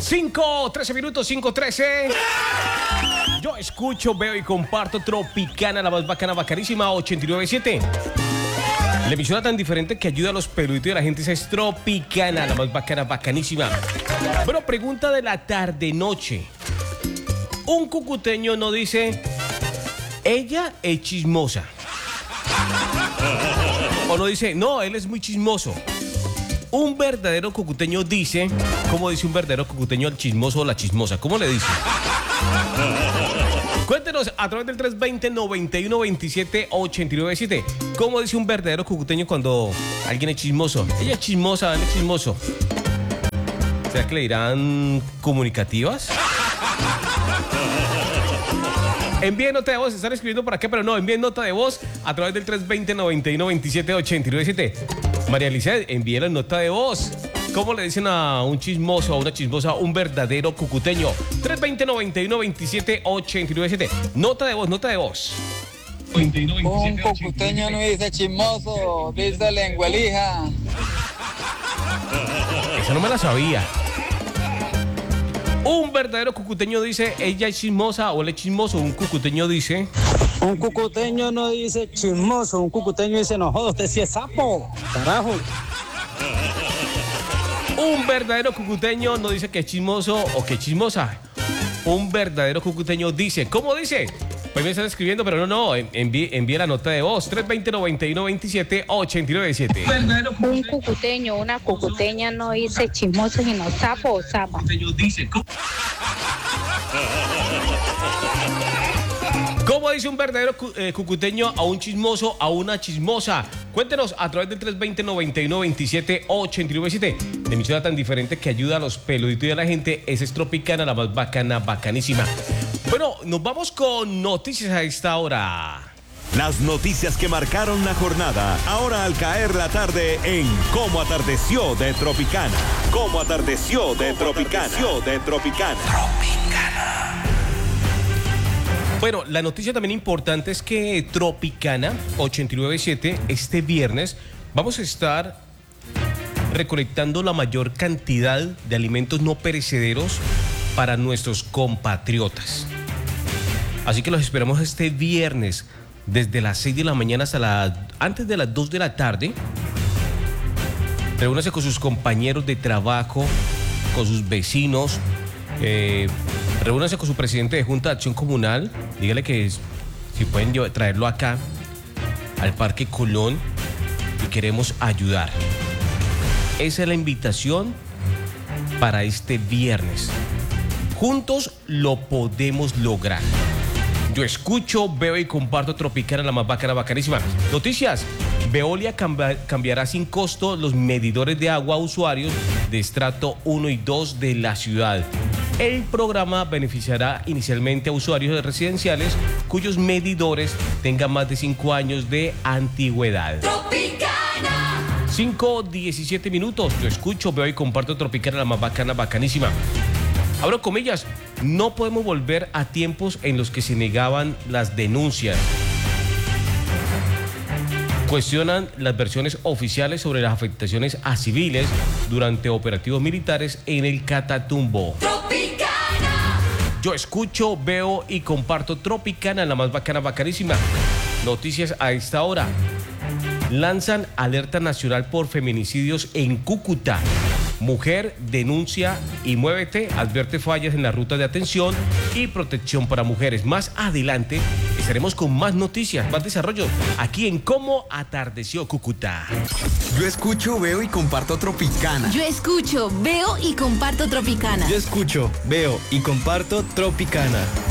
5:13 minutos, 5:13. Yo escucho, veo y comparto Tropicana, la más bacana, bacanísima, 89.7. La emisora tan diferente que ayuda a los peluditos y a la gente es Tropicana, la más bacana, bacanísima. Bueno, pregunta de la tarde-noche. Un cucuteño no dice, ella es chismosa. O no dice, no, él es muy chismoso. Un verdadero cucuteño dice, ¿cómo dice un verdadero cucuteño al chismoso o la chismosa? ¿Cómo le dice? Cuéntenos a través del 320-9127-897. ¿Cómo dice un verdadero cucuteño cuando alguien es chismoso? Ella es chismosa, él es chismoso. ¿Será que le dirán comunicativas? Envíen nota de voz, están escribiendo por acá, pero no, envíen nota de voz a través del 320-9127-897. María Lizeth, envíen nota de voz. ¿Cómo le dicen a un chismoso, a una chismosa, un verdadero cucuteño? 320-9127-897. Nota de voz, nota de voz. Un cucuteño no dice chismoso, dice lenguelija. Esa no me la sabía. Un verdadero cucuteño dice, ella es chismosa o él es chismoso. Un cucuteño dice... Un cucuteño no dice chismoso, un cucuteño dice, no jodas, usted sí es sapo, carajo. Un verdadero cucuteño no dice que es chismoso o que es chismosa. Un verdadero cucuteño dice, ¿cómo dice? Pues me están escribiendo, pero no, envíe la nota de voz, 320-9127-897. Un cucuteño, una cucuteña no dice chismoso, sino sapo o zapa. ¿Cómo dice un verdadero cucuteño a un chismoso, a una chismosa? Cuéntenos a través del 320-9127-897. De emisora tan diferente que ayuda a los peluditos y a la gente. Esa es Tropicana, la más bacana, bacanísima. Bueno, nos vamos con noticias a esta hora. Las noticias que marcaron la jornada, ahora al caer la tarde en Cómo Atardeció de Tropicana. Cómo Atardeció de Tropicana. Bueno, la noticia también importante es que Tropicana 89.7 este viernes vamos a estar recolectando la mayor cantidad de alimentos no perecederos para nuestros compatriotas. Así que los esperamos este viernes desde las 6 de la mañana hasta antes de las 2 de la tarde. Reúnase con sus compañeros de trabajo, con sus vecinos. Reúnanse con su presidente de Junta de Acción Comunal. Dígale que si pueden traerlo acá al Parque Colón y queremos ayudar. Esa es la invitación para este viernes. Juntos lo podemos lograr. Yo escucho, veo y comparto Tropicana, la más bacana, bacanísima. Noticias. Veolia cambiará sin costo los medidores de agua a usuarios de estrato 1 y 2 de la ciudad. El programa beneficiará inicialmente a usuarios residenciales cuyos medidores tengan más de 5 años de antigüedad. ¡Tropicana! 5:17 minutos. Yo escucho, veo y comparto Tropicana, la más bacana, bacanísima. Abro comillas, no podemos volver a tiempos en los que se negaban las denuncias. Cuestionan las versiones oficiales sobre las afectaciones a civiles durante operativos militares en el Catatumbo. ¡Tropicana! Yo escucho, veo y comparto Tropicana, la más bacana, bacanísima. Noticias a esta hora. Lanzan alerta nacional por feminicidios en Cúcuta. Mujer denuncia y muévete, advierte fallas en la ruta de atención y protección para mujeres. Más adelante estaremos con más noticias, más desarrollo aquí en Cómo Atardeció Cúcuta. Yo escucho, veo y comparto Tropicana. Yo escucho, veo y comparto Tropicana. Yo escucho, veo y comparto Tropicana.